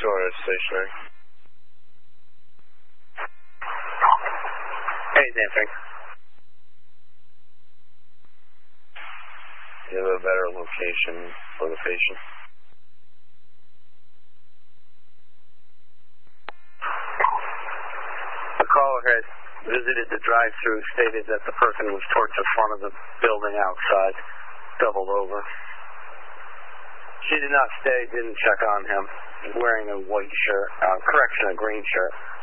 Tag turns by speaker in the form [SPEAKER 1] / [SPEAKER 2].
[SPEAKER 1] 200 stationary.
[SPEAKER 2] Hey, he's answering.
[SPEAKER 1] Do you have a better location for the patient?
[SPEAKER 2] The caller had visited the drive-thru, stated that the person was towards the front of the building outside, doubled over. She did not stay, didn't check on him, wearing a white shirt, a green shirt.